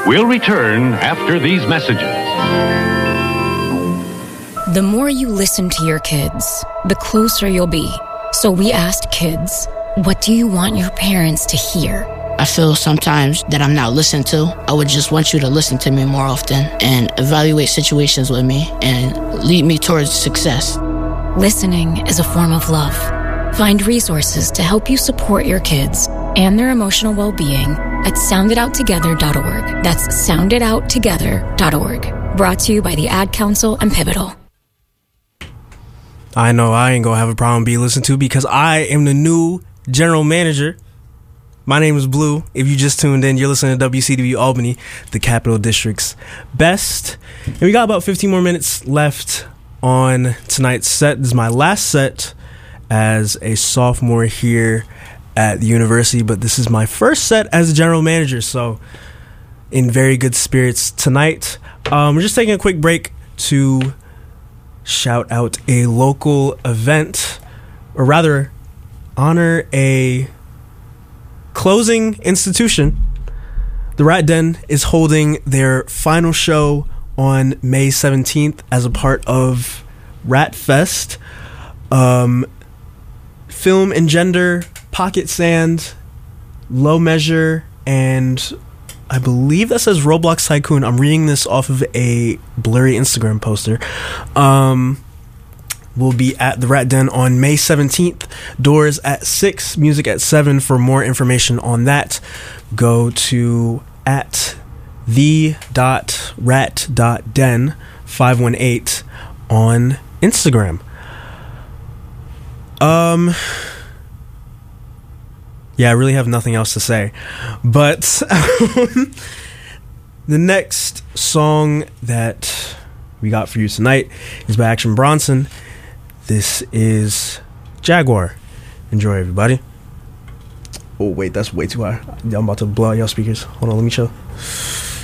We'll return after these messages. The more you listen to your kids, the closer you'll be. So we asked kids, what do you want your parents to hear? I feel sometimes that I'm not listened to. I would just want you to listen to me more often and evaluate situations with me and lead me towards success. Listening is a form of love. Find resources to help you support your kids and their emotional well-being at soundedouttogether.org. That's soundedouttogether.org. Brought to you by the Ad Council and Pivotal. I know I ain't gonna have a problem being listened to because I am the new general manager. My name is Blue. If you just tuned in, you're listening to WCW Albany, the Capital District's best. And we got about 15 more minutes left on tonight's set. This is my last set as a sophomore here at the university, but this is my first set as a general manager, so in very good spirits tonight. We're just taking a quick break to shout out a local event, or rather honor a closing institution. The Rat Den is holding their final show on May 17th as a part of Rat Fest. Film and Gender, Pocket Sand, Low Measure, and I believe that says Roblox Tycoon. I'm reading this off of a blurry Instagram poster. We'll be at the Rat Den on May 17th. Doors at 6, music at 7. For more information on that, go to at the.rat.den518 on Instagram. Yeah, I really have nothing else to say. But the next song that we got for you tonight is by Action Bronson. This is Jaguar. Enjoy, everybody. Oh, wait, that's way too high. I'm about to blow out y'all speakers. Hold on, let me chill.